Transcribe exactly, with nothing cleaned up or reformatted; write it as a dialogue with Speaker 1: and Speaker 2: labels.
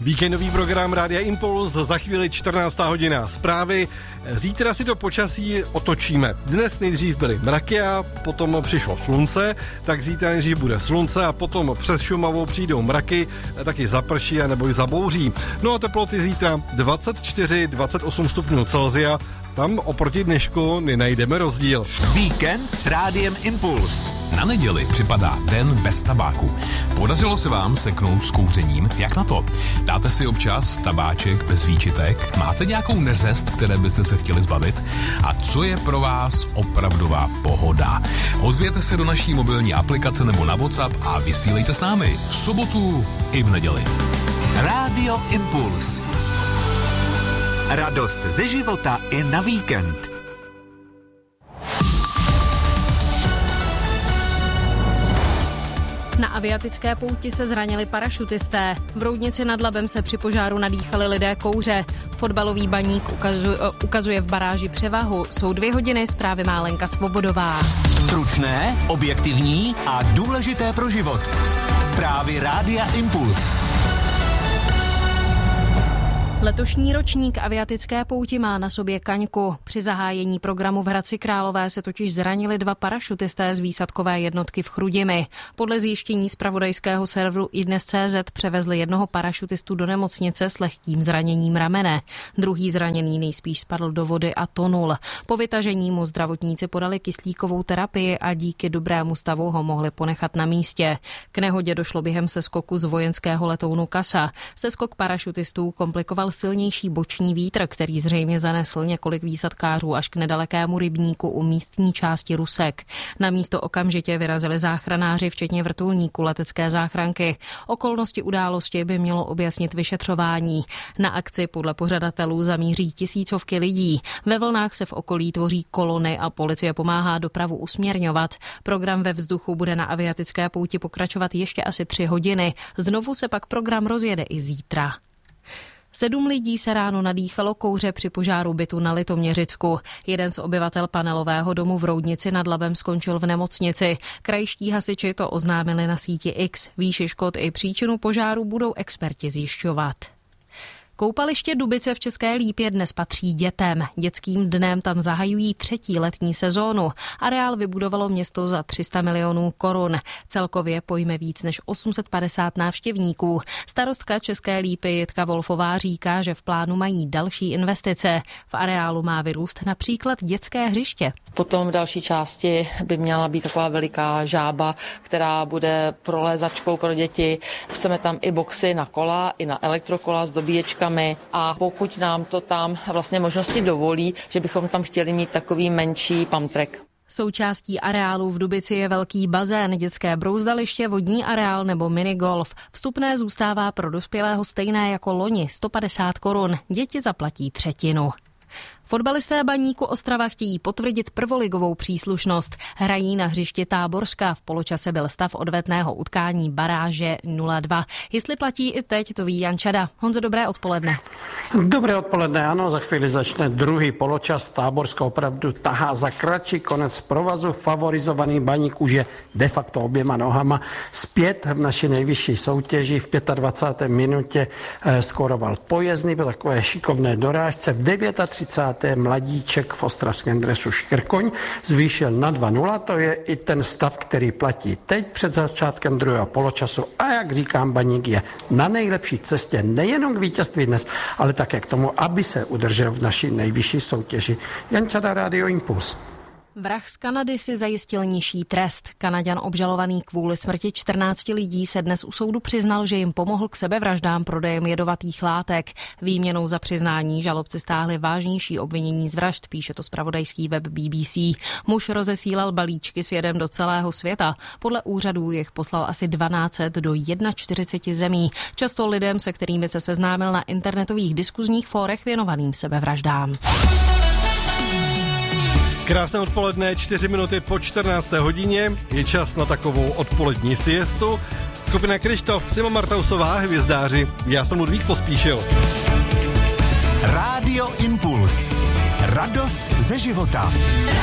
Speaker 1: Víkendový program Rádia Impuls, za chvíli čtrnáctá hodina. Zprávy. Zítra si to počasí otočíme. Dnes nejdřív byly mraky a potom přišlo slunce, tak zítra nejdřív bude slunce a potom přes Šumavu přijdou mraky, taky zaprší a nebo i zabouří. No a teploty zítra dvacet čtyři dvacet osm stupňů Celsia. Tam oproti dnešku nenajdeme rozdíl.
Speaker 2: Víkend s Rádiem Impuls.
Speaker 3: Na neděli připadá den bez tabáku. Podařilo se vám seknout s kouřením? Jak na to? Dáte si občas tabáček bez výčitek? Máte nějakou neřest, které byste se chtěli zbavit? A co je pro vás opravdová pohoda? Ozvěte se do naší mobilní aplikace nebo na WhatsApp a vysílejte s námi v sobotu i v neděli.
Speaker 2: Rádio Impuls. Radost ze života i na víkend.
Speaker 4: Na aviatické pouti se zranili parašutisté. V Roudnici nad Labem se při požáru nadýchali lidé kouře. Fotbalový baník ukazuje, ukazuje v baráži převahu. Jsou dvě hodiny, zprávy má Lenka Svobodová.
Speaker 2: Stručné, objektivní a důležité pro život. Zprávy Rádia Impuls.
Speaker 4: Letošní ročník aviatické pouti má na sobě kaňku. Při zahájení programu v Hradci Králové se totiž zranili dva parašutisté z výsadkové jednotky v Chrudimi. Podle zjištění zpravodajského serveru iDnes tečka cé zet převezli jednoho parašutistu do nemocnice s lehkým zraněním ramene. Druhý zraněný nejspíš spadl do vody a tonul. Po vytažení mu zdravotníci podali kyslíkovou terapii a díky dobrému stavu ho mohli ponechat na místě. K nehodě došlo během seskoku z vojenského letounu Casa. Seskok parašutistů komplikoval silnější boční vítr, který zřejmě zanesl několik výsadkářů až k nedalekému rybníku u místní části Rusek. Na místo okamžitě vyrazili záchranáři, včetně vrtulníku letecké záchranky. Okolnosti události by mělo objasnit vyšetřování. Na akci podle pořadatelů zamíří tisícovky lidí. Ve vlnách se v okolí tvoří kolony a policie pomáhá dopravu usměrňovat. Program ve vzduchu bude na aviatické pouti pokračovat ještě asi tři hodiny. Znovu se pak program rozjede i zítra. Sedm lidí se ráno nadýchalo kouře při požáru bytu na Litoměřicku. Jeden z obyvatel panelového domu v Roudnici nad Labem skončil v nemocnici. Krajští hasiči to oznámili na síti X. Výši škod i příčinu požáru budou experti zjišťovat. Koupaliště Dubice v České Lípě dnes patří dětem. Dětským dnem tam zahajují třetí letní sezónu. Areál vybudovalo město za tři sta milionů korun. Celkově pojme víc než osm set padesát návštěvníků. Starostka České Lípy Jitka Wolfová říká, že v plánu mají další investice. V areálu má vyrůst například dětské hřiště.
Speaker 5: Potom v další části by měla být taková veliká žába, která bude prolézačkou pro děti. Chceme tam i boxy na kola, i na elektrokola s dobíječkami a pokud nám to tam vlastně možnosti dovolí, že bychom tam chtěli mít takový menší pump track.
Speaker 4: Součástí areálu v Dubici je velký bazén, dětské brouzdaliště, vodní areál nebo minigolf. Vstupné zůstává pro dospělého stejné jako loni, sto padesát korun. Děti zaplatí třetinu. Fotbalisté Baníku Ostrava chtějí potvrdit prvoligovou příslušnost. Hrají na hřišti Táborská. V poločase byl stav odvetného utkání baráže nula dva. Jestli platí i teď, to ví Jan Čada. Honzo, dobré odpoledne.
Speaker 6: Dobré odpoledne, ano, za chvíli začne druhý poločas. Táborská opravdu tahá za kratší konec provazu. Favorizovaný Baník už je de facto oběma nohama zpět v naší nejvyšší soutěži. V dvacáté páté minutě eh, skoroval Pojezdný, byl takové šikovné dorážce. V třicáté deváté mladíček v ostravském dresu Škrkoň zvýšil na dva nula, to je i ten stav, který platí teď před začátkem druhého poločasu a jak říkám, Baník je na nejlepší cestě nejenom k vítězství dnes, ale také k tomu, aby se udržel v naší nejvyšší soutěži. Jan Čada, Rádio Impuls.
Speaker 4: Vrah z Kanady si zajistil nižší trest. Kanaďan obžalovaný kvůli smrti čtrnácti lidí se dnes u soudu přiznal, že jim pomohl k sebevraždám prodejem jedovatých látek. Výměnou za přiznání žalobci stáhli vážnější obvinění z vražd, píše to zpravodajský web B B C. Muž rozesílal balíčky s jedem do celého světa. Podle úřadů jich poslal asi dvanáct set do čtyřiceti jedna zemí. Často lidem, se kterými se seznámil na internetových diskuzních fórech věnovaným sebevraždám.
Speaker 1: Krásné odpoledne, čtyři minuty po čtrnácté hodině, je čas na takovou odpolední siestu. Skupina Krištof, Sima Martausová, Hvězdáři, já jsem Ludvík Pospíšil.
Speaker 2: Rádio Impuls. Radost ze života.